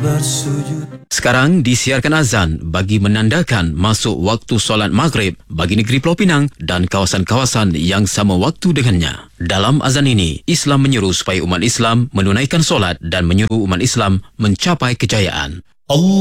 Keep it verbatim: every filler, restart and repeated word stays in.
bersujud. Sekarang disiarkan azan bagi menandakan masuk waktu solat maghrib bagi negeri Pulau Pinang dan kawasan-kawasan yang sama waktu dengannya. Dalam azan ini, Islam menyeru supaya umat Islam menunaikan solat dan menyuruh umat Islam mencapai kejayaan. Allah